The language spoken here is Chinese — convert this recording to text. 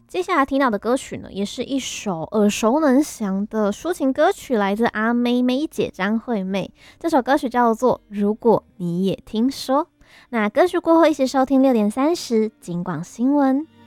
接下来听到的歌曲呢，也是一首耳熟能详的抒情歌曲，来自阿妹妹姐张惠妹。这首歌曲叫做《如果你也听说》。那歌曲过后，一起收听6:30金广新闻。